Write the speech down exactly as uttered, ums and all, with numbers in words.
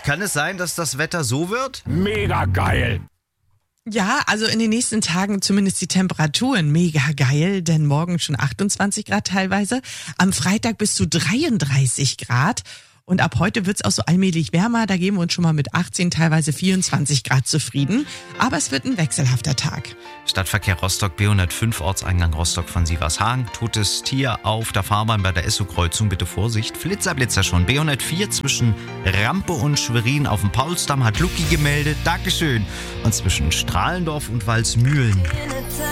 Kann es sein, dass das Wetter so wird? Mega geil! Ja, also in den nächsten Tagen zumindest die Temperaturen mega geil, denn morgen schon achtundzwanzig Grad teilweise, am Freitag bis zu dreiunddreißig Grad und ab heute wird's auch so allmählich wärmer, da geben wir uns schon mal mit achtzehn, teilweise vierundzwanzig Grad zufrieden, aber es wird ein wechselhafter Tag. Stadtverkehr Rostock, B hundertfünf, Ortseingang Rostock von Sievershagen. Totes Tier auf der Fahrbahn bei der Esso-Kreuzung, bitte Vorsicht. Flitzer, Blitzer schon. B hundertvier zwischen Rampe und Schwerin auf dem Paulsdamm hat Lucky gemeldet. Dankeschön. Und zwischen Strahlendorf und Walsmühlen.